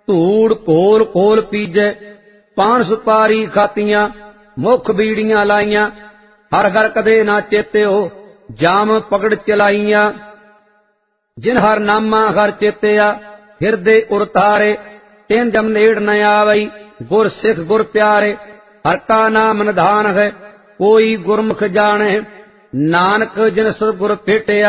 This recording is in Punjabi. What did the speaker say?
ਧੂੜ ਘੋਲ ਘੋਲ ਪੀਜੈ। ਪਾਨ ਸੁਪਾਰੀ ਖਾਤੀਆਂ, ਮੁਖ ਬੀੜੀਆਂ ਲਾਈਆਂ। ਹਰ ਹਰ ਕਦੇ ਨਾ ਚੇਤਿਓ, ਜਾਮ ਪਕੜ ਚਲਾਈਆਂ। ਜਿਨ ਹਰ ਨਾਮਾ ਹਰ ਚੇਤਿਆ, ਹਿਰਦੇ ਉਰ ਤਾਰੇ। ਤਿਨ ਜਮ ਨੇੜ ਨ ਆਵਈ, ਗੁਰ ਸਿੱਖ ਗੁਰ ਪਿਆਰੇ। ਹਰ ਕਾ ਨਾਮ ਨਿਧਾਨ ਹੈ, ਕੋਈ ਗੁਰਮੁਖ ਜਾਣੈ। ਨਾਨਕ ਜਿਨ ਸਤਿਗੁਰ ਭੇਟਿਆ,